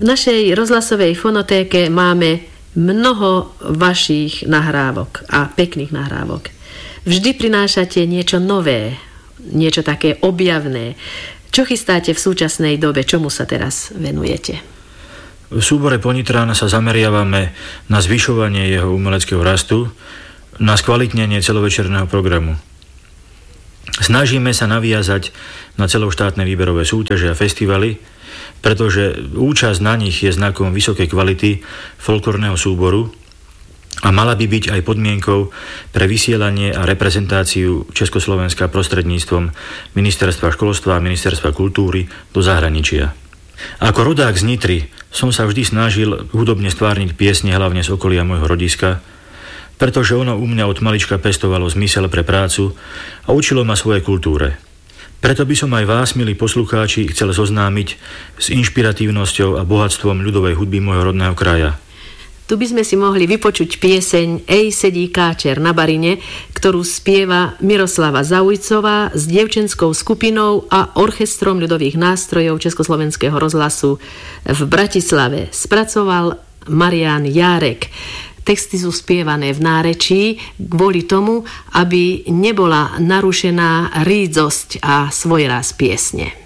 V našej rozhlasovej fonotéke máme mnoho vašich nahrávok a pekných nahrávok. Vždy prinášate niečo nové, niečo také objavné. Čo chystáte v súčasnej dobe? Čomu sa teraz venujete? V súbore Ponitran sa zameriavame na zvyšovanie jeho umeleckého rastu, na skvalitnenie celovečerného programu. Snažíme sa naviazať na celoštátne výberové súťaže a festivaly, pretože účasť na nich je znakom vysokej kvality folklórneho súboru a mala by byť aj podmienkou pre vysielanie a reprezentáciu Československa prostredníctvom Ministerstva školstva a Ministerstva kultúry do zahraničia. Ako rodák z Nitry som sa vždy snažil hudobne stvárniť piesne hlavne z okolia môjho rodiska, pretože ono u mňa od malička pestovalo zmysel pre prácu a učilo ma svojej kultúre. Preto by som aj vás, milí poslucháči, chcel zoznámiť s inšpiratívnosťou a bohatstvom ľudovej hudby môjho rodného kraja. Tu by sme si mohli vypočuť pieseň Ej sedí káčer na barine, ktorú spieva Miroslava Zaujcová s dievčenskou skupinou a orchestrom ľudových nástrojov Československého rozhlasu v Bratislave. Spracoval Marián Járek. Texty sú spievané v nárečí kvôli tomu, aby nebola narušená rídzosť a svojráz piesne.